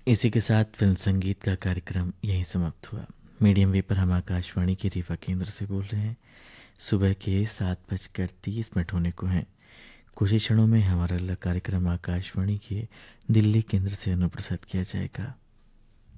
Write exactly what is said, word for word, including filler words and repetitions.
इसी के साथ फिल्म संगीत का कार्यक्रम यहीं समाप्त हुआ। मीडियम वे पर हम आकाशवाणी के रीवा केंद्र से बोल रहे हैं। सुबह के सात बजकर तीस मिनट होने को हैं। कुछ ही क्षणों में हमारा अगला कार्यक्रम आकाशवाणी के दिल्ली केंद्र से अनुप्रसारित किया जाएगा।